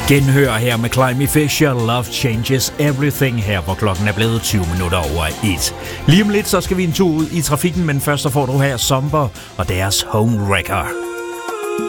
Genhør her med Climby Fisher, Love Changes Everything her, hvor klokken er blevet 20 minutter over 1. Lige om lidt, så skal vi en tur ud i trafikken, men først så får du her Zomber og deres Home Wrecker.